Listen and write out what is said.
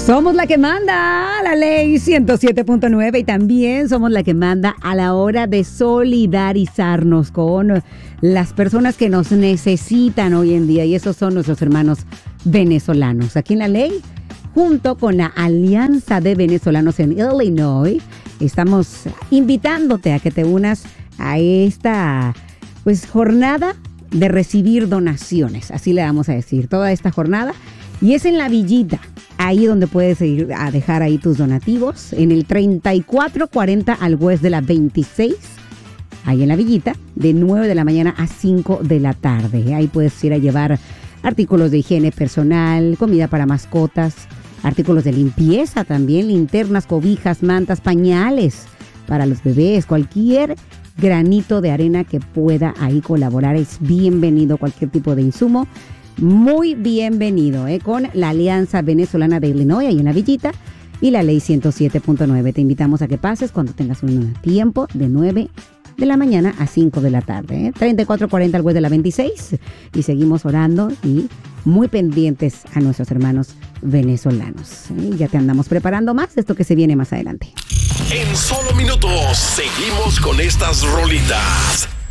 Somos la que manda la ley 107.9 y también somos la que manda a la hora de solidarizarnos con las personas que nos necesitan hoy en día, y esos son nuestros hermanos venezolanos. Aquí en la ley, junto con la Alianza de Venezolanos en Illinois, estamos invitándote a que te unas a esta jornada de recibir donaciones, así le vamos a decir, toda esta jornada. Y es en La Villita, ahí donde puedes ir a dejar ahí tus donativos, en el 3440 al West de la 26, ahí en La Villita, de 9 de la mañana a 5 de la tarde. Ahí puedes ir a llevar artículos de higiene personal, comida para mascotas, artículos de limpieza también, linternas, cobijas, mantas, pañales para los bebés, cualquier granito de arena que pueda ahí colaborar es bienvenido, cualquier tipo de insumo. Muy bienvenido, con la Alianza Venezolana de Illinois, ahí en La Villita, y la ley 107.9. Te invitamos a que pases cuando tengas un tiempo de 9 de la mañana a 5 de la tarde. 3440 al West de la 26. Y seguimos orando y muy pendientes a nuestros hermanos venezolanos. Ya te andamos preparando más de esto que se viene más adelante. En solo minutos seguimos con estas rolitas.